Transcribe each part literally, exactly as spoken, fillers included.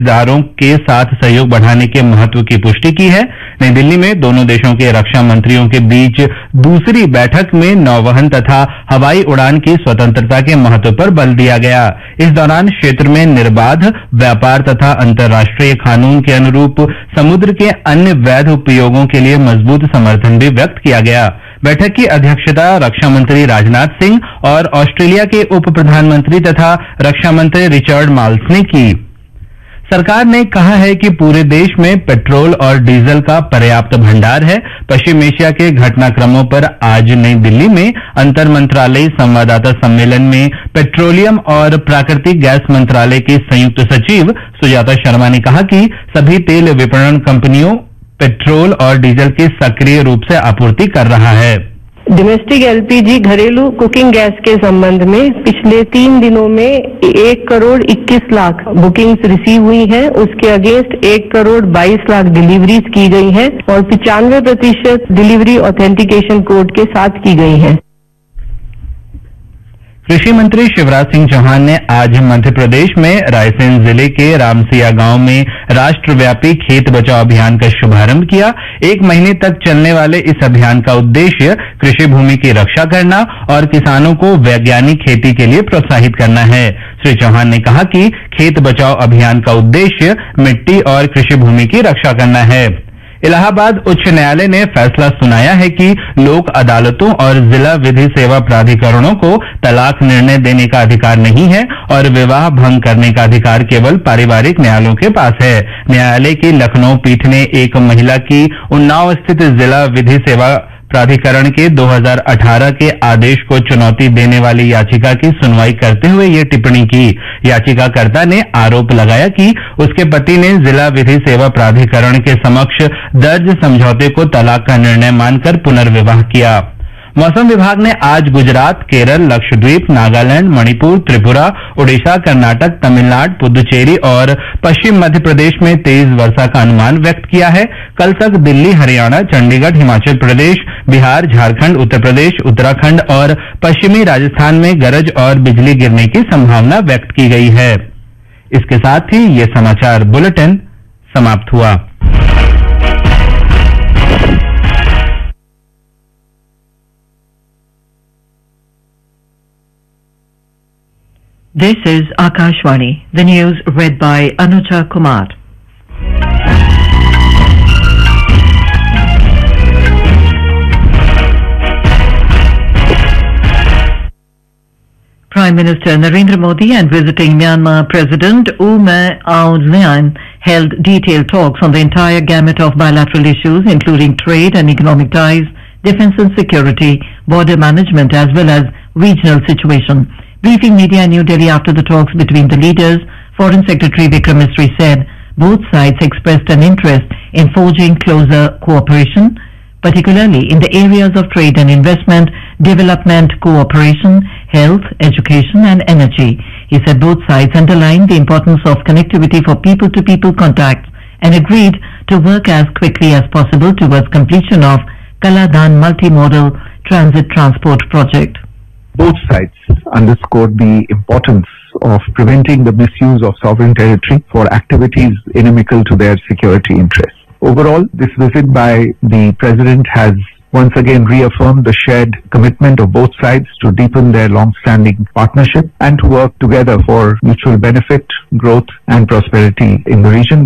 साझेदारों के साथ सहयोग बढ़ाने के महत्व की पुष्टि की है। नई दिल्ली में दोनों देशों के रक्षा मंत्रियों के बीच दूसरी बैठक में नौवहन तथा हवाई उड़ान की स्वतंत्रता के महत्व पर बल दिया गया। इस दौरान क्षेत्र में निर्बाध व्यापार तथा अंतर्राष्ट्रीय कानून के अनुरूप समुद्र के अन्य वैध उपयोगों के लिए मजबूत समर्थन भी व्यक्त किया गया। बैठक की अध्यक्षता रक्षा मंत्री राजनाथ सिंह और ऑस्ट्रेलिया के उप प्रधानमंत्री तथा रक्षा मंत्री रिचर्ड माल्स ने की। सरकार ने कहा है कि पूरे देश में पेट्रोल और डीजल का पर्याप्त भंडार है। पश्चिम एशिया के घटनाक्रमों पर आज नई दिल्ली में अंतर मंत्रालयी संवाददाता सम्मेलन में पेट्रोलियम और प्राकृतिक गैस मंत्रालय की संयुक्त सचिव सुजाता शर्मा ने कहा कि सभी तेल विपणन कंपनियों पेट्रोल और डीजल की सक्रिय रूप से आपूर्ति कर रहा है। डोमेस्टिक एलपीजी घरेलू कुकिंग गैस के संबंध में पिछले तीन दिनों में एक करोड़ इक्कीस लाख बुकिंग्स रिसीव हुई हैं। उसके अगेंस्ट एक करोड़ बाईस लाख डिलीवरीज की गई हैं और पिचानवे प्रतिशत डिलीवरी ऑथेंटिकेशन कोड के साथ की गई हैं। कृषि मंत्री शिवराज सिंह चौहान ने आज मध्य प्रदेश में रायसेन जिले के रामसिया गांव में राष्ट्रव्यापी खेत बचाओ अभियान का शुभारंभ किया। एक महीने तक चलने वाले इस अभियान का उद्देश्य कृषि भूमि की रक्षा करना और किसानों को वैज्ञानिक खेती के लिए प्रोत्साहित करना है। श्री चौहान ने कहा कि खेत बचाओ अभियान का उद्देश्य मिट्टी और कृषि भूमि की रक्षा करना है। इलाहाबाद उच्च न्यायालय ने फैसला सुनाया है कि लोक अदालतों और जिला विधि सेवा प्राधिकरणों को तलाक निर्णय देने का अधिकार नहीं है और विवाह भंग करने का अधिकार केवल पारिवारिक न्यायालयों के पास है। न्यायालय की लखनऊ पीठ ने एक महिला की उन्नाव स्थित जिला विधि सेवा प्राधिकरण के दो हज़ार अठारह के आदेश को चुनौती देने वाली याचिका की सुनवाई करते हुए ये टिप्पणी की। याचिकाकर्ता ने आरोप लगाया कि उसके पति ने जिला विधि सेवा प्राधिकरण के समक्ष दर्ज समझौते को तलाक का निर्णय मानकर पुनर्विवाह किया। मौसम विभाग ने आज गुजरात, केरल, लक्षद्वीप, नागालैंड, मणिपुर, त्रिपुरा, ओडिशा, कर्नाटक, तमिलनाडु, पुदुचेरी और पश्चिम मध्य प्रदेश में तेज वर्षा का अनुमान व्यक्त किया है। कल तक दिल्ली, हरियाणा, चंडीगढ़, हिमाचल प्रदेश, बिहार, झारखंड, उत्तर प्रदेश, उत्तराखंड और पश्चिमी राजस्थान में गरज और बिजली गिरने की संभावना व्यक्त की गई है। इसके साथ ही ये समाचार बुलेटिन समाप्त हुआ। This is Akashvani. The news read by Anuja Kumar. Prime Minister Narendra Modi and visiting Myanmar President U Min Aung Hlaing held detailed talks on the entire gamut of bilateral issues, including trade and economic ties, defense and security, border management, as well as regional situation. Briefing media in New Delhi after the talks between the leaders, Foreign Secretary Vikram Misri said both sides expressed an interest in forging closer cooperation, particularly in the areas of trade and investment, development cooperation, health, education and energy. He said both sides underlined the importance of connectivity for people-to-people contacts and agreed to work as quickly as possible towards completion of Kaladan multimodal transit transport project. Both sides underscored the importance of preventing the misuse of sovereign territory for activities inimical to their security interests. Overall, this visit by the President has once again reaffirmed the shared commitment of both sides to deepen their long-standing partnership and to work together for mutual benefit, growth and prosperity in the region.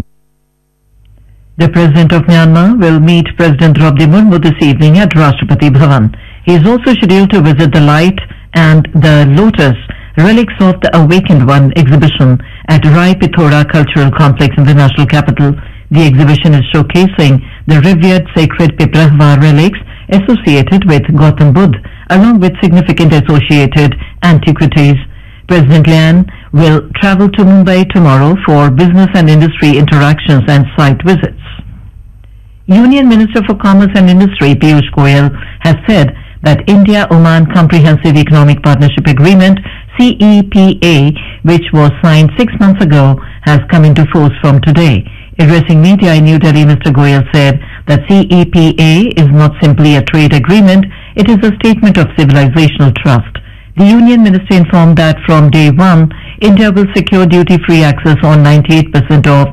The President of Myanmar will meet President Draupadi Murmu this evening at Rashtrapati Bhavan. He is also scheduled to visit the Light and the Lotus Relics of the Awakened One exhibition at Rai Pithora Cultural Complex in the national capital. The exhibition is showcasing the revered sacred Piprahva relics associated with Gautam Buddha, along with significant associated antiquities. President Lian will travel to Mumbai tomorrow for business and industry interactions and site visits. Union Minister for Commerce and Industry Piyush Goyal has said that India-Oman Comprehensive Economic Partnership Agreement C E P A, which was signed six months ago, has come into force from today. Addressing media in New Delhi, Mister Goyal said that C E P A is not simply a trade agreement, it is a statement of civilizational trust. The Union Minister informed that from day one, India will secure duty-free access on ninety-eight percent of